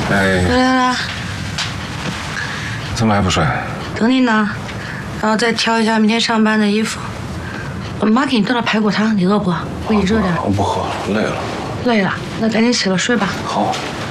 哎， 来， 怎么还不睡？ 等你呢，然后再挑一下明天上班的衣服。妈给你炖了排骨汤，你饿不？我给你热点。 我不喝，累了。 累了，那赶紧洗了睡吧。 好。